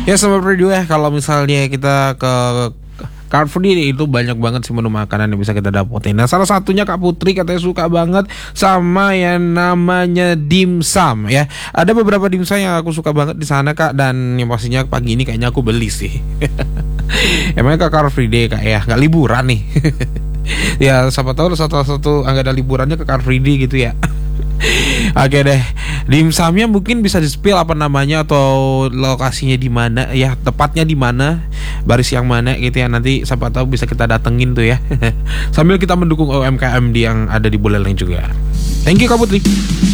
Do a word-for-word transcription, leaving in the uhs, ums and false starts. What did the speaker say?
Ya Sobat Radio ya, kalau misalnya kita ke Car Free itu banyak banget sih menu makanan yang bisa kita dapetin. Nah salah satunya Kak Putri katanya suka banget sama yang namanya dimsum ya. Ada beberapa dimsum yang aku suka banget di sana Kak, dan yang pastinya pagi ini kayaknya aku beli sih. Emangnya Kak Car Free Day Kak ya, nggak liburan nih. Ya siapa tahu satu-satu nggak ada liburannya ke Car Free Day gitu ya. Oke deh, dimsumnya mungkin bisa di-spill apa namanya atau lokasinya di mana ya, tepatnya di mana, baris yang mana gitu ya. Nanti siapa tahu bisa kita datengin tuh ya. Sambil kita mendukung U M K M di yang ada di Buleleng juga. Thank you Kak Putri.